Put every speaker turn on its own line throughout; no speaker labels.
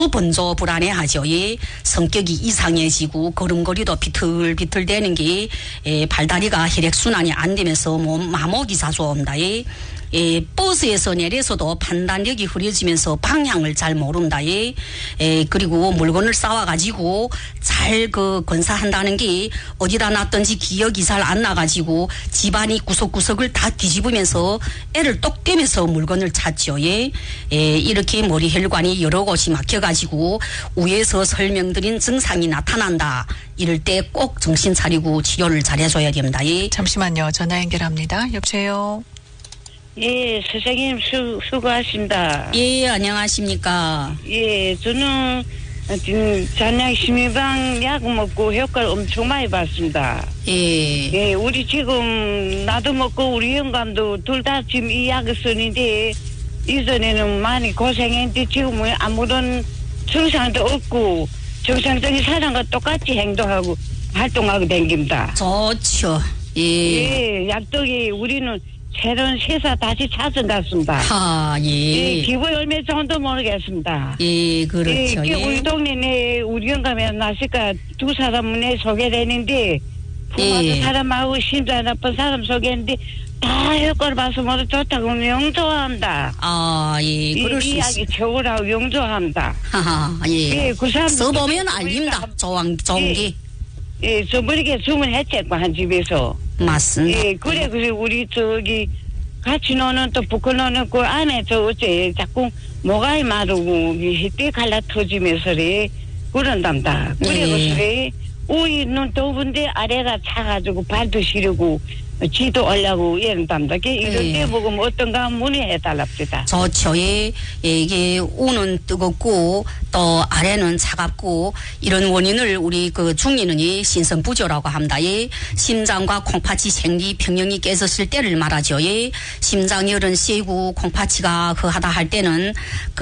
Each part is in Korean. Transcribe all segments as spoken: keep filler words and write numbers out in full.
번져 불안해하죠. 예. 성격이 이상해지고 걸음걸이도 비틀비틀대는 게 예, 발다리가 혈액순환이 안 되면서 몸 마목이 자주 온다. 예. 예, 버스에서 내려서도 판단력이 흐려지면서 방향을 잘 모른다. 예. 예, 그리고 물건을 쌓아가지고 잘 그 건사한다는 게 어디다 놨던지 기억이 잘 안 나가지고 집안이 구석구석을 다 뒤집으면서 애를 똑 떼면서 물건을 찾죠. 예. 예, 이렇게 머리 혈관이 여러 곳이 막혀가지고 위에서 설명드린 증상이 나타난다. 이럴 때 꼭 정신 차리고 치료를 잘해줘야 됩니다. 예.
잠시만요. 전화 연결합니다. 여보세요.
예, 선생님 수, 수고하십니다.
예, 안녕하십니까.
예, 저는 지금 잔약 심유방 약 먹고 효과를 엄청 많이 봤습니다.
예.
예, 우리 지금 나도 먹고 우리 영감도 둘 다 지금 이 약을 쓰는데 이전에는 많이 고생했는데 지금은 아무런 증상도 없고 정상적인 사람과 똑같이 행동하고 활동하고 다닙니다.
좋죠. 예.
예, 약덕이 우리는 새로운 세사 다시 찾은 것 같습니다.
하, 예.
예, 기부 얼마 정도 모르겠습니다.
예, 그렇죠.
예,
예.
우리 동네에 우리 영감에 나시까 두 사람에 소개되는데 부모도
예.
사람하고 심장 나쁜 사람 소개했는데 다 효과를 봐서 모두 좋다고 용서합니다.
아, 예, 그럴 수
이 이야기
있습니다.
최고라고 용서합니다.
하하, 예.
예, 그 사람
써보면 알립니다. 좋은, 좋은
예.
게.
예, 저번에 주문했잖고 한 집에서.
맞습니다.
예, 그래, 그래, 우리 저기, 같이 노는 또 북한 노는 그 안에 저 어째 자꾸 모가이 마르고, 햇빛 갈라 터지면서래, 그런답니다. 그래,
예.
그래, 우이는 좁은데 아래가 차가지고 발도 시리고, 지도 올라고 이런답니다. 이럴
예.
때 보면 어떤가 문의해달랍니다.
좋죠. 예. 예, 이게 우는 뜨겁고 또 아래는 차갑고 이런 원인을 우리 그 중리는이 신선부조라고 합니다. 예. 심장과 콩팥이 생리 평형이 깨졌을 때를 말하죠. 예. 심장열은 세고 콩팥이가 허하다 할 때는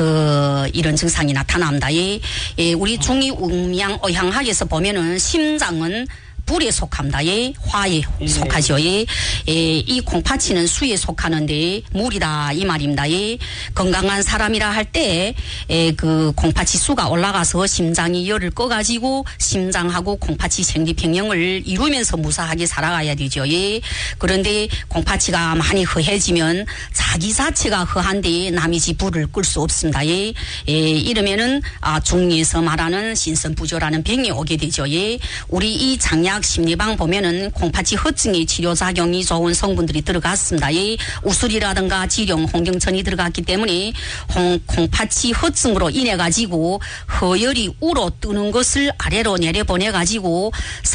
그 이런 증상이 나타납니다. 예. 예, 우리 중이 음양 의학학에서 보면은 심장은 불에 속합니다. 예, 화에
예.
속하죠. 예, 예, 이 콩팥이는 수에 속하는데 물이다 이 말입니다. 예, 건강한 사람이라 할 때, 예, 그 콩팥이 수가 올라가서 심장이 열을 꺼가지고 심장하고 콩팥이 생리평형을 이루면서 무사하게 살아가야 되죠. 예, 그런데 콩팥이가 많이 허해지면 자기 자체가 허한데 남이 지 불을 끌 수 없습니다. 예, 예, 이러면은 아 중리에서 말하는 신선부조라는 병이 오게 되죠. 예, 우리 이 장약 심리방 보면은 콩팥이 허증의 치료작용이 좋은 성분들이 들어갔습니다. 이 우술이라든가 지룡, 홍경천이 들어갔기 때문에 홍, 콩팥이 허증으로 인해 가지고 허열이 우로 뜨는 것을 아래로 내려보내 가지고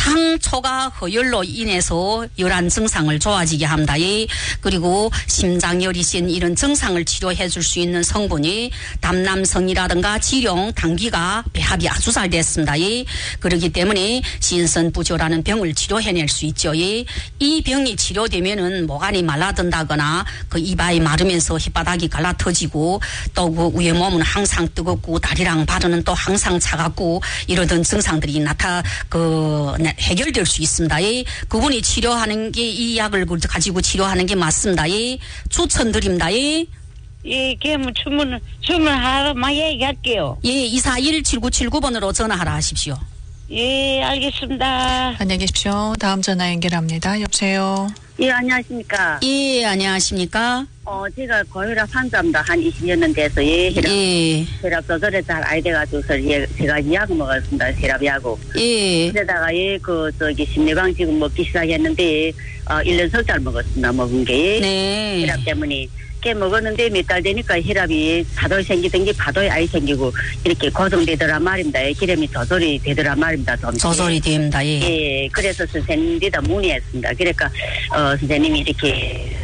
상초가 허열로 인해서 열한 증상을 좋아지게 합니다. 예. 그리고 심장열이 센 이런 증상을 치료해 줄 수 있는 성분이 담남성이라든가 지룡, 당귀가 배합이 아주 잘 됐습니다. 예. 그렇기 때문에 신선부조라는 병을 치료해낼 수 있죠. 예. 이 병이 치료되면은 모간이 말라든다거나 그 이마에 마르면서 혓바닥이 갈라터지고 또 그 위에 몸은 항상 뜨겁고 다리랑 발은 또 항상 차갑고 이러던 증상들이 나타 그 해결될 수 있습니다. 예. 그분이 치료하는 게 이 약을 가지고 치료하는 게 맞습니다. 예. 추천드립니다. 예.
예, 그러면 주문, 주문하러 막 얘기할게요.
예, 이사일 칠구칠구 번으로 전화하라 하십시오.
예, 알겠습니다.
안녕히 계십시오. 다음 전화 연결합니다. 여보세요.
예, 안녕하십니까.
예, 안녕하십니까.
어, 제가 고혈압 환자입니다. 한 이십 년은 돼서, 예, 혈압,
예.
혈압 조절에 잘 안 돼가지고서, 예, 제가 약 먹었습니다. 혈압 약국.
예.
그러다가, 예, 그, 저기, 심리방 지금 먹기 시작했는데, 어, 일 년 석달 먹었습니다. 먹은 게.
네.
혈압 때문에. 꽤 먹었는데 몇 달 되니까 혈압이 파도에 생기던 게 파도에 아예 생기고, 이렇게 고정되더라 말입니다. 예, 기름이 조절이 되더라 말입니다. 좀.
조절이 됩니다. 예.
예, 그래서 선생님께다 문의했습니다. 그러니까, 어, 선생님이 이렇게,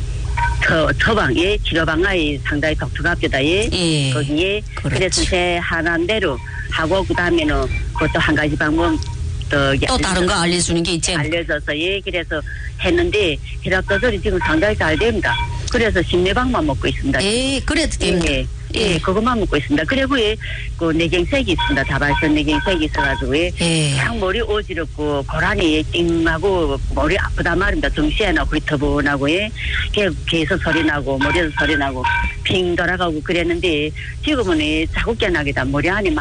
처, 처방에, 치료방안이 상당히 독특합니다. 예.
예.
거기에,
그렇죠.
그래서 제 하나는 대로 하고, 그 다음에는 그것도 한 가지 방법, 또,
또 다른 거 알려주는 게 있죠.
알려줘서, 예, 그래서 했는데, 혈압 조절이 지금 상당히 잘 됩니다. 그래서 심리방만 먹고 있습니다.
예, 그래도 됩니다.
예, 예, 그것만 먹고 있습니다. 그리고 예, 그 뇌경색이 있습니다. 다발성 뇌경색이 있어가지고 예,
예.
그냥 머리 어지럽고 고라니 띵하고 머리 아프단 말입니다. 정시에나 거의 터분하고 예, 계속 소리 나고 머리에서 소리 나고 빙 돌아가고 그랬는데 지금은 예, 자꾸 깨나게 다 머리 안에